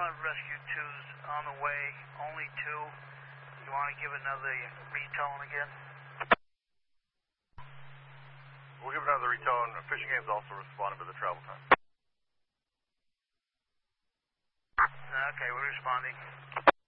rescue 2's on the way, only 2. You want to give another retone again? We'll give another retone. Fishing Game's also responding to the travel time. Okay, we're responding.